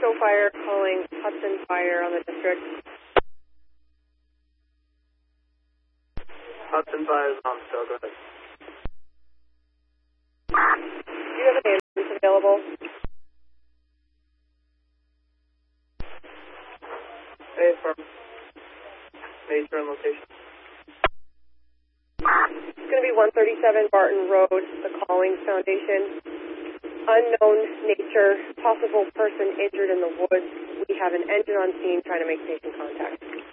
show fire calling Hudson Fire on the district. Hudson Fire is on, so go ahead. Do you have an ambulance available? Hey, firm. Nature and location. It's going to be 137 Barton Road, the Callings Foundation. Unknown nature, possible person injured in the woods. We have an engine on scene trying to make station contact.